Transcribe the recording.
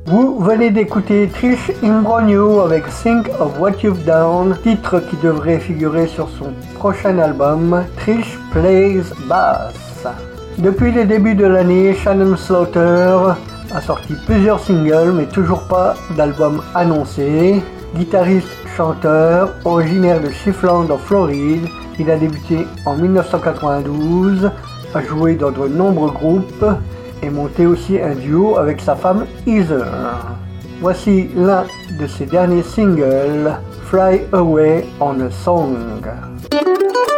Vous venez d'écouter Trish Imbrogno avec Think of What You've Done, titre qui devrait figurer sur son prochain album, Trish Plays Bass. Depuis le début de l'année, Shannon Slaughter a sorti plusieurs singles mais toujours pas d'album annoncé. Guitariste-chanteur, originaire de Shifland en Floride, il a débuté en 1992, a joué dans de nombreux groupes et monté aussi un duo avec sa femme Heather. Voici l'un de ses derniers singles, Fly Away on a Song.